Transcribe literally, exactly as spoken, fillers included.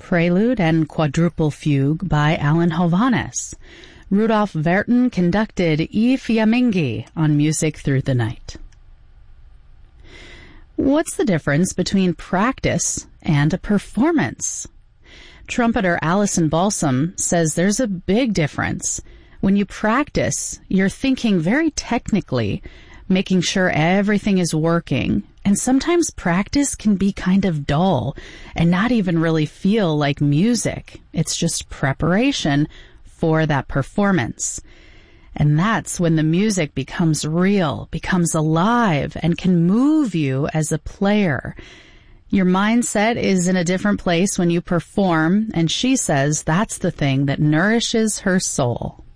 Prelude and Quadruple Fugue by Alan Hovhaness. Rudolf Verton conducted I Fiammingi on Music Through the Night. What's the difference between practice and a performance? Trumpeter Alison Balsam says there's a big difference. When you practice, you're thinking very technically, making sure everything is working. And sometimes practice can be kind of dull and not even really feel like music. It's just preparation for that performance. And that's when the music becomes real, becomes alive, and can move you as a player. Your mindset is in a different place when you perform, and she says that's the thing that nourishes her soul.